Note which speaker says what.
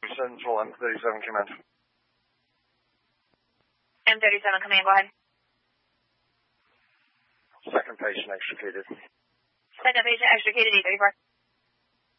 Speaker 1: Central M37 Command.
Speaker 2: M37 Command, go ahead.
Speaker 1: Second patient extricated.
Speaker 2: Second patient extricated, E34.